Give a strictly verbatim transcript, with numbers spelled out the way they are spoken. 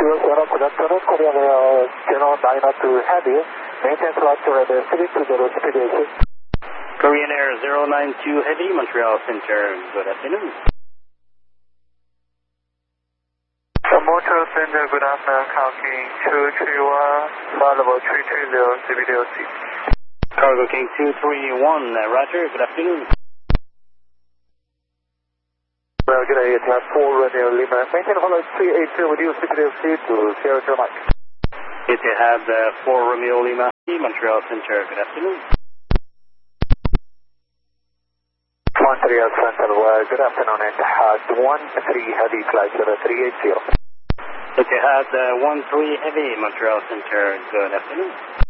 Kilo Sierra, good afternoon, Korea Air zero nine two Heavy, maintain flight to radar three two zero, speed eight. Korean Air zero nine two Heavy, Montreal Center, good afternoon. Montreal Center, good afternoon, King two three one, flight level three two zero, speed eight. Cargo King two three one, uh, Roger, good afternoon. Well, good day, it has four Romeo Lima. Maintain follow three eight zero with you, speed eight to Sierra Sierra Mike. Etihad uh, four Romeo Lima, Montreal Center, good afternoon. Montreal Center, well, good afternoon, Etihad one three Heavy, flight level three eight zero. Etihad uh, one three Heavy, Montreal Center, good afternoon.